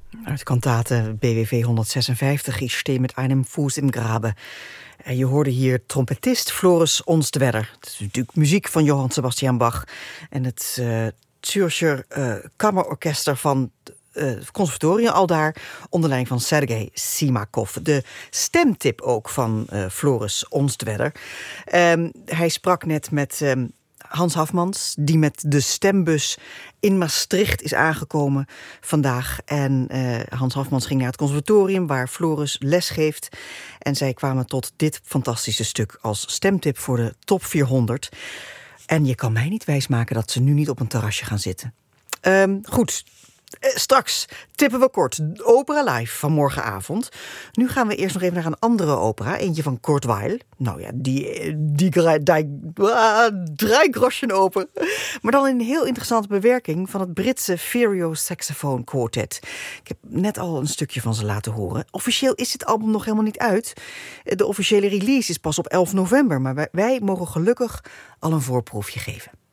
Uit kantate BWV 156, Ich stehe mit einem Fuß im Grabe. En je hoorde hier trompetist Floris Onstwedder. Het is natuurlijk muziek van Johann Sebastian Bach. En het Zürcher Kammerorkester van het conservatorium aldaar, onder leiding van Sergei Simakov. De stemtip ook van Floris Onstwedder. Hij sprak net met Hans Hafmans, die met de stembus in Maastricht is aangekomen vandaag. En Hans Hafmans ging naar het conservatorium waar Floris les geeft. En zij kwamen tot dit fantastische stuk als stemtip voor de top 400. En je kan mij niet wijsmaken dat ze nu niet op een terrasje gaan zitten. Goed. Straks tippen we kort opera live van morgenavond. Nu gaan we eerst nog even naar een andere opera. Eentje van Kurt Weill. Nou ja, die Dreigroschenoper. Maar dan in een heel interessante bewerking van het Britse Ferio Saxophone Quartet. Ik heb net al een stukje van ze laten horen. Officieel is dit album nog helemaal niet uit. De officiële release is pas op 11 november. Maar wij mogen gelukkig al een voorproefje geven.